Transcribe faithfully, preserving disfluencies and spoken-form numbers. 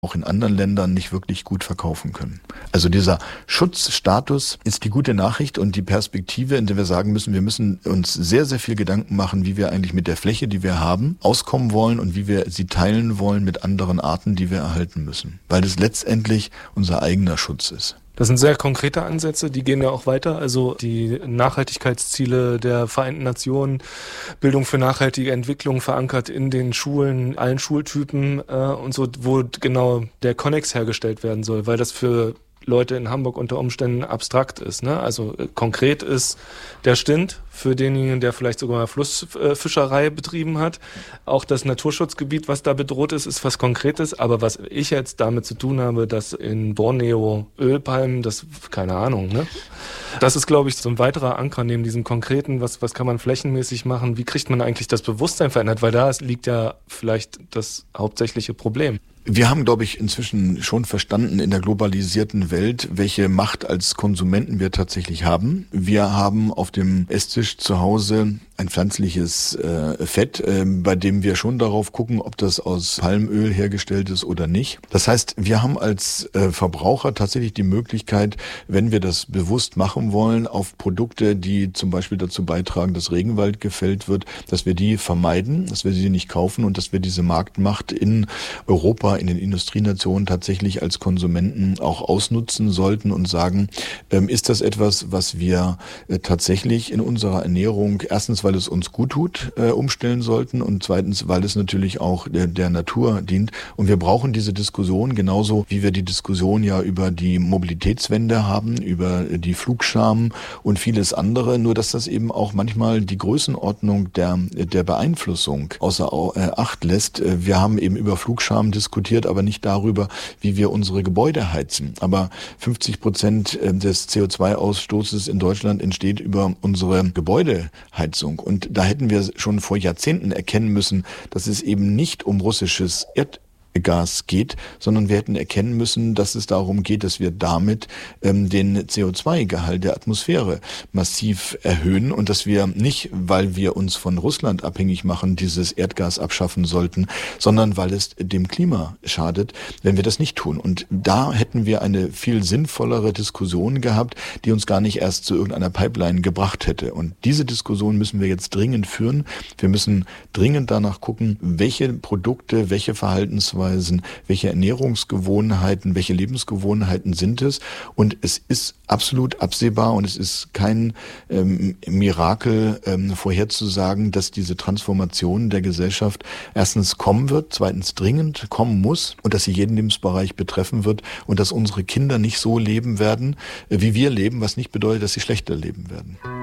auch in anderen Ländern nicht wirklich gut verkaufen können. Also dieser Schutzstatus ist die gute Nachricht und die Perspektive, in der wir sagen müssen, wir müssen uns sehr, sehr viel Gedanken machen, wie wir eigentlich mit der Fläche, die wir haben, auskommen wollen und wie wir sie teilen wollen mit anderen Arten, die wir erhalten müssen. Weil das letztendlich unser eigener Schutz ist. Das sind sehr konkrete Ansätze, die gehen ja auch weiter. Also die Nachhaltigkeitsziele der Vereinten Nationen, Bildung für nachhaltige Entwicklung verankert in den Schulen, allen Schultypen äh, und so, wo genau der Konnex hergestellt werden soll, weil das für Leute in Hamburg unter Umständen abstrakt ist. Ne? Also äh, konkret ist der Stint für denjenigen, der vielleicht sogar Flussfischerei äh, betrieben hat. Auch das Naturschutzgebiet, was da bedroht ist, ist was Konkretes. Aber was ich jetzt damit zu tun habe, dass in Borneo Ölpalmen, das, keine Ahnung, ne? Das ist, glaube ich, so ein weiterer Anker neben diesem Konkreten. Was, was kann man flächenmäßig machen? Wie kriegt man eigentlich das Bewusstsein verändert? Weil da liegt ja vielleicht das hauptsächliche Problem. Wir haben, glaube ich, inzwischen schon verstanden in der globalisierten Welt, welche Macht als Konsumenten wir tatsächlich haben. Wir haben auf dem Esstisch zu Hause ein pflanzliches äh, Fett, äh, bei dem wir schon darauf gucken, ob das aus Palmöl hergestellt ist oder nicht. Das heißt, wir haben als äh, Verbraucher tatsächlich die Möglichkeit, wenn wir das bewusst machen wollen, auf Produkte, die zum Beispiel dazu beitragen, dass Regenwald gefällt wird, dass wir die vermeiden, dass wir sie nicht kaufen und dass wir diese Marktmacht in Europa, in den Industrienationen tatsächlich als Konsumenten auch ausnutzen sollten und sagen, ähm, ist das etwas, was wir äh, tatsächlich in unserer Ernährung, erstens, weil es uns gut tut, äh, umstellen sollten und zweitens, weil es natürlich auch der, der Natur dient. Und wir brauchen diese Diskussion genauso, wie wir die Diskussion ja über die Mobilitätswende haben, über die Flugscham und vieles andere, nur dass das eben auch manchmal die Größenordnung der, der Beeinflussung außer Acht lässt. Wir haben eben über Flugscham diskutiert, aber nicht darüber, wie wir unsere Gebäude heizen. Aber fünfzig Prozent des C O zwei Ausstoßes in Deutschland entsteht über unsere Gebäudeheizung. Und da hätten wir schon vor Jahrzehnten erkennen müssen, dass es eben nicht um russisches Erdgas geht, sondern wir hätten erkennen müssen, dass es darum geht, dass wir damit ähm, den C O zwei Gehalt der Atmosphäre massiv erhöhen und dass wir nicht, weil wir uns von Russland abhängig machen, dieses Erdgas abschaffen sollten, sondern weil es dem Klima schadet, wenn wir das nicht tun. Und da hätten wir eine viel sinnvollere Diskussion gehabt, die uns gar nicht erst zu irgendeiner Pipeline gebracht hätte. Und diese Diskussion müssen wir jetzt dringend führen. Wir müssen dringend danach gucken, welche Produkte, welche Verhaltensweisen, welche Ernährungsgewohnheiten, welche Lebensgewohnheiten sind es. Und es ist absolut absehbar und es ist kein ähm, Mirakel ähm, vorherzusagen, dass diese Transformation der Gesellschaft erstens kommen wird, zweitens dringend kommen muss und dass sie jeden Lebensbereich betreffen wird und dass unsere Kinder nicht so leben werden, äh, wie wir leben, was nicht bedeutet, dass sie schlechter leben werden.